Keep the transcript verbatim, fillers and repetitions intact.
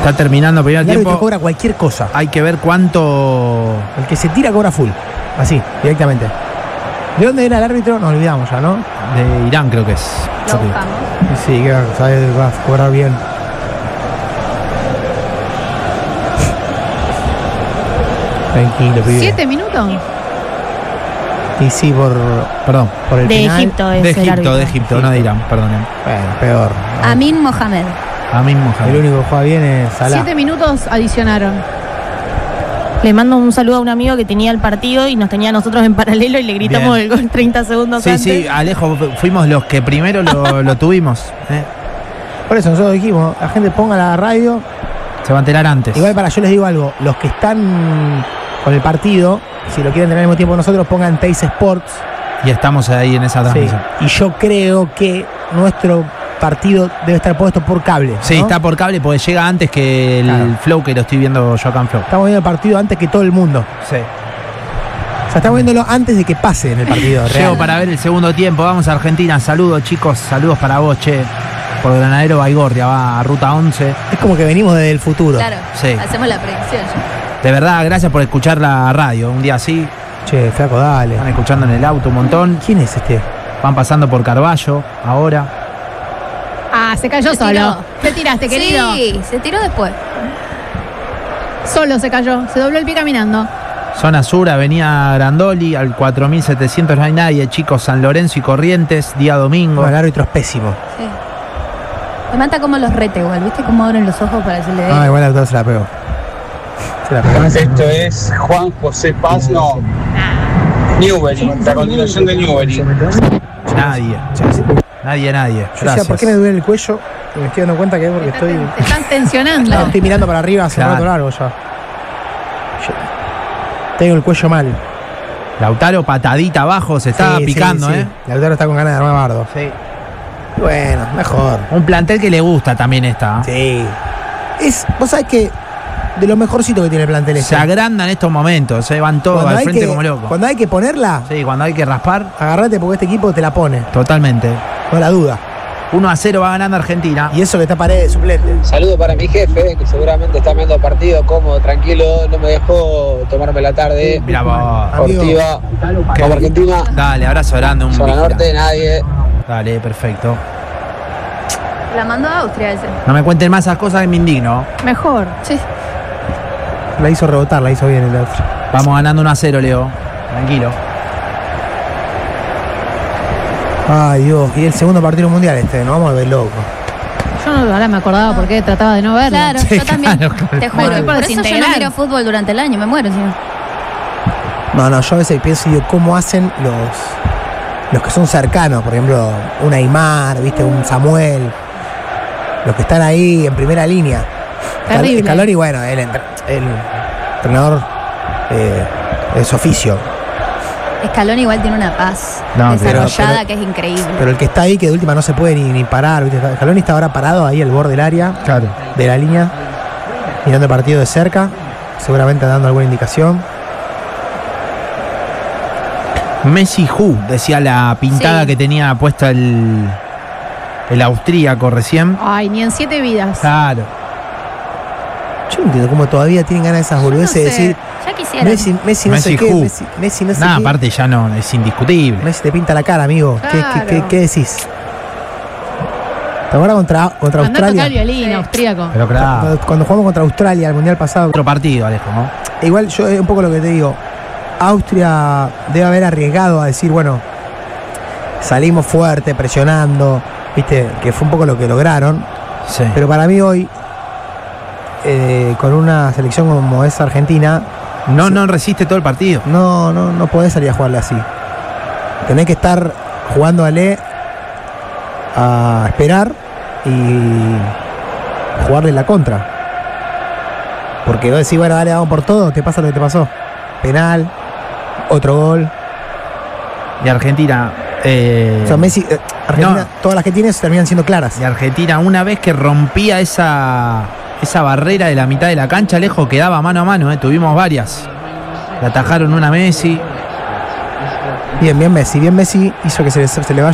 Está terminando el primer El tiempo. árbitro cobra cualquier cosa. Hay que ver cuánto. El que se tira cobra full. Así, directamente. ¿De dónde era el árbitro? Nos olvidamos ya, ¿no? De Irán, creo que es. Lo buscamos. Sí, que sabe, va a cobrar bien. Tranquilo, pibe. ¿Siete minutos? Y sí, por. Perdón, por el De penal. Egipto es De el Egipto, árbitro. de Egipto, no de Irán, perdonen. Bueno, peor. Amin Mohamed. A mí mismo, El único que juega bien es Salah. Siete minutos adicionaron. Le mando un saludo a un amigo que tenía el partido y nos tenía a nosotros en paralelo y le gritamos Bien. el gol treinta segundos Sí, antes. sí, Alejo, fuimos los que primero lo, lo tuvimos. ¿eh? Por eso nosotros dijimos, la gente ponga la radio. Se va a enterar antes. Igual para yo les digo algo, los que están con el partido, si lo quieren tener al mismo tiempo nosotros, pongan Teis Sports. Y estamos ahí en esa Sí. transmisión. Y yo creo que nuestro partido debe estar puesto por cable. Sí, ¿no? está por cable porque llega antes que el Claro. Flow, que lo estoy viendo yo acá en Flow. Estamos viendo el partido antes que todo el mundo. Sí. O sea, estamos viéndolo antes de que pase en el partido Llego real. para ver el segundo tiempo. Vamos a Argentina. Saludos, chicos. Saludos para vos, che. Por Granadero Baigorria, va a Ruta once. Es como que venimos desde el futuro. Claro, Sí. hacemos la predicción ya. De verdad, gracias por escuchar la radio. Un día así, Che, flaco, dale. están escuchando en el auto un montón. ¿Quién es este? Van pasando por Carballo ahora. Ah, se cayó Se solo. tiró. Te tiraste, querido. Sí, se tiró después. Solo se cayó. Se dobló el pie caminando. Zona Sur, Avenida Grandoli, al cuatro mil setecientos no hay nadie, chicos. San Lorenzo y Corrientes, día domingo. No, el árbitro es pésimo. Sí. Me mata como los rete igual, ¿viste? Cómo abren los ojos para decirle. Ah, igual el autor se la pegó. Se la pegó. Esto es Juan José Paz, no. Newbery, la continuación de Newbery. Nadie. Nadie, nadie. Yo decía, Gracias. ¿por qué me duele el cuello? Y me estoy dando cuenta que es porque estoy. Te están tensionando. No, estoy mirando para arriba hace Claro. un rato largo ya. Yo- tengo el cuello mal. Lautaro patadita abajo, se estaba Sí, picando, sí, sí. ¿eh? Lautaro está con ganas de armar bardo. Sí. Bueno, mejor. Un plantel que le gusta también está. Sí. Es, vos sabés que de lo mejorcito que tiene el plantel Se este. agranda en estos momentos, se van todos Cuando al hay frente que- como locos. Cuando hay que ponerla, Sí, cuando hay que raspar, agarrate porque este equipo te la pone. totalmente. No la duda. uno a cero va ganando Argentina. Y eso que está Paredes de suplente. Saludo para mi jefe, que seguramente está viendo el partido cómodo, tranquilo, no me dejó tomarme la tarde. Mira vos. Amigo. Ortiva, Qué- como Argentina, Dale, abrazo grande, un zona vigila. norte, nadie. Dale, perfecto. La mandó a Austria ese. No me cuenten más esas cosas que me indigno. Mejor. Sí. La hizo rebotar, la hizo bien el otro. Vamos ganando uno a cero, Leo. Tranquilo. Ay, Dios. Y el segundo partido mundial este, nos vamos a ver loco. Yo no, ahora me acordaba porque trataba de no verlo. Claro, Sí, yo también. claro, claro. Te juro. Bueno, por por eso yo no desintegrar. miro fútbol durante el año, me muero. Si no. No, no, yo a veces pienso y digo, ¿cómo hacen los, los que son cercanos? Por ejemplo, un Aymar, ¿viste? Un Samuel. Los que están ahí en primera línea. Terrible. Scaloni, bueno, el, entre- el entrenador eh, es oficio. Scaloni igual tiene una paz No, pero- desarrollada pero- que es increíble. Pero el que está ahí, que de última no se puede ni, ni parar, ¿viste? Scaloni está ahora parado ahí al borde del área, Claro. de la línea, mirando el partido de cerca, seguramente dando alguna indicación. Messi Who, decía la pintada Sí. que tenía puesta el, el austríaco recién. Ay, ni en siete vidas. Claro. Yo no entiendo cómo todavía tienen ganas de esas boludeces de No sé, decir ya quisiera. Messi, Messi no Messi sé qué, who. Messi, Messi no sé Nada, qué. aparte ya no, es indiscutible. Messi te pinta la cara, amigo. ¿Qué, qué, Claro. qué, qué decís? ¿Te acuerdas contra, contra Andá a tocar el Australia? violín, Sí. austríaco. Pero claro. Cuando, cuando jugamos contra Australia el mundial pasado. Otro partido, Alejo, ¿no? Igual yo es un poco lo que te digo. Austria debe haber arriesgado a decir, bueno, salimos fuerte, presionando, viste, que fue un poco lo que lograron. Sí. Pero para mí hoy, eh, con una selección como es Argentina, No, sí. no resiste todo el partido. no, no, no podés salir a jugarle así. Tenés que estar jugándole a esperar y jugarle la contra. Porque vos decís, bueno, dale, vamos por todo, te pasa lo que te pasó. Penal, otro gol. Y Argentina. eh, O sea, Messi, eh, Argentina, no. todas las que tienes terminan siendo claras. Y Argentina, una vez que rompía esa, esa barrera de la mitad de la cancha, Alejo quedaba mano a mano, ¿eh? Tuvimos varias. Le atajaron una a Messi. Bien, bien Messi, bien Messi hizo que se le, se le vaya